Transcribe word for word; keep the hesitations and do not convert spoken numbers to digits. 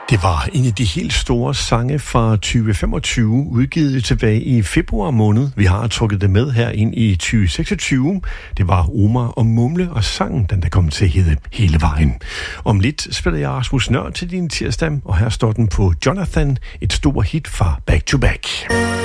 Det var en af de helt store sange fra tyve femogtyve, udgivet tilbage i februar måned. Vi har trukket det med her ind i tyve seksogtyve. Det var Omar og Mumle og sangen, den der kom til at hedde Hele Vejen. Om lidt spiller jeg Rasmus Nøhr til din tirsdag, og her står den på Jonathan, et stort hit fra Back to Back.